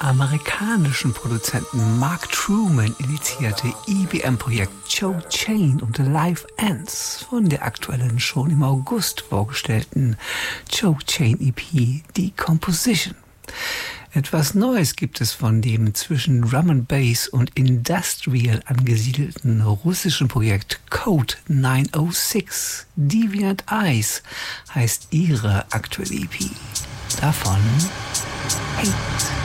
amerikanischen Produzenten Mark Truman initiierte EBM-Projekt Joe Chain und Life Ends von der aktuellen, schon im August vorgestellten Joe Chain EP Decomposition. Etwas Neues gibt es von dem zwischen Drum and Bass und Industrial angesiedelten russischen Projekt Code 906. Deviant Eyes heißt ihre aktuelle EP. Davon Hate.